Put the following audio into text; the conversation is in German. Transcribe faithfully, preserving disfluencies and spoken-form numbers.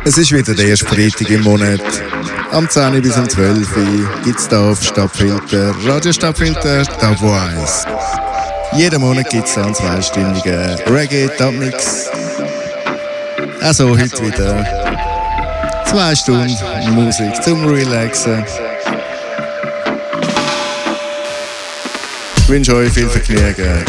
Es ist wieder der erste Freitag im Monat. Am zehn bis um zwölf gibt es hier auf Stadtfilter, Radio Stadtfilter, Tab eins. Jeden Monat gibt es einen zweistündigen Reggae-Tab-Mix. Also heute wieder zwei Stunden Musik zum Relaxen. Ich wünsche euch viel Vergnügen.